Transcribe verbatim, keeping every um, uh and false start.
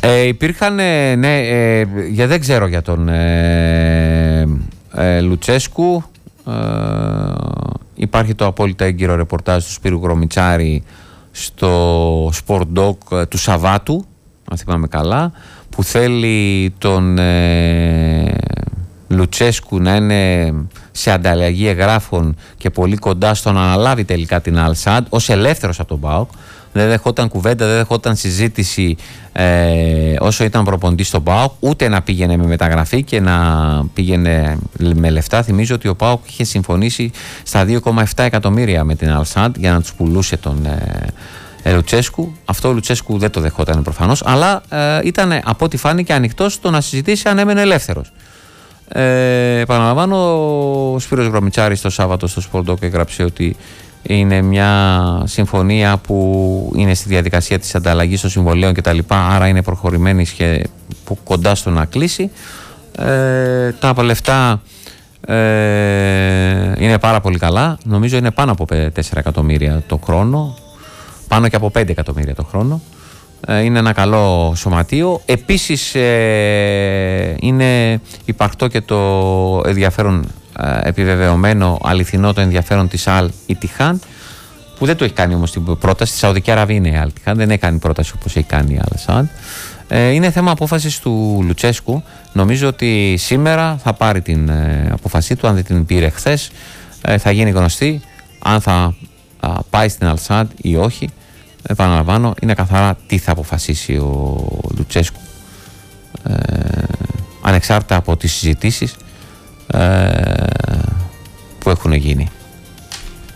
Ε, υπήρχαν, ναι, ε, για, δεν ξέρω για τον ε, ε, Λουτσέσκου. Ε, υπάρχει το απόλυτα έγκυρο ρεπορτάζ του Σπύρου Γρομιτσάρη στο Sport Doc του Σαββάτου, αν θυμάμαι καλά, που θέλει τον ε, Λουτσέσκου να είναι σε ανταλλαγή εγγράφων και πολύ κοντά στο να αναλάβει τελικά την Al Sadd ως ελεύθερος από τον ΠΑΟΚ. Δεν δεχόταν κουβέντα, δεν δεχόταν συζήτηση ε, όσο ήταν προπονητής στον ΠΑΟΚ, ούτε να πήγαινε με μεταγραφή και να πήγαινε με λεφτά. Θυμίζω ότι ο ΠΑΟΚ είχε συμφωνήσει στα δύο κόμμα επτά εκατομμύρια με την Al Sadd για να τους πουλούσε τον ε, Λουτσέσκου. Αυτό ο Λουτσέσκου δεν το δεχόταν προφανώς, αλλά ε, ήταν από ό,τι φάνηκε ανοιχτός στο να συζητήσει αν έμενε ελεύθερος. Ε, επαναλαμβάνω, ο Σπύρος Γρομιτσάρης το Σάββατο στο Sport Doc έγραψε ότι είναι μια συμφωνία που είναι στη διαδικασία της ανταλλαγής των συμβολέων και τα λοιπά, άρα είναι προχωρημένη και κοντά στο να κλείσει. Ε, τα λεφτά ε, είναι πάρα πολύ καλά. Νομίζω είναι πάνω από τέσσερα εκατομμύρια το χρόνο, πάνω και από πέντε εκατομμύρια το χρόνο. Ε, είναι ένα καλό σωματείο. Επίσης ε, είναι υπαρκτό και το ενδιαφέρον, επιβεβαιωμένο, αληθινό το ενδιαφέρον της Al Ittihad, που δεν το έχει κάνει όμως την πρόταση. Στη Σαουδική Αραβία είναι η Al Ittihad, δεν έχει κάνει πρόταση όπως έχει κάνει η Al Sadd. Ε, είναι θέμα απόφασης του Λουτσέσκου. Νομίζω ότι σήμερα θα πάρει την ε, απόφασή του. Αν δεν την πήρε χθες, ε, θα γίνει γνωστή αν θα α, πάει στην Al Sadd ή όχι. Επαναλαμβάνω, είναι καθαρά τι θα αποφασίσει ο Λουτσέσκου, ε, ανεξάρτητα από τις συζητήσεις που έχουν γίνει.